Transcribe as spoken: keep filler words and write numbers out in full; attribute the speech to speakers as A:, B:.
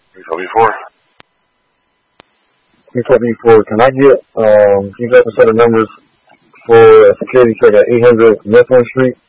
A: three four B four.
B: three four B four, can I get, um, can you got a set of numbers for a security check at eight hundred Northland Street?